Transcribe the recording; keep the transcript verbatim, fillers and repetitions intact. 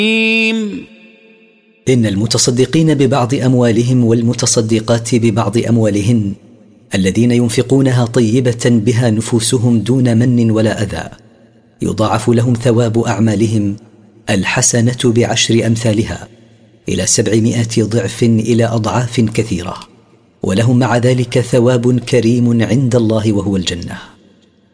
إن المتصدقين ببعض أموالهم والمتصدقات ببعض أموالهن الذين ينفقونها طيبة بها نفوسهم دون من ولا أذى يضاعف لهم ثواب أعمالهم الحسنة بعشر أمثالها إلى سبعمائة ضعف إلى أضعاف كثيرة، ولهم مع ذلك ثواب كريم عند الله وهو الجنة.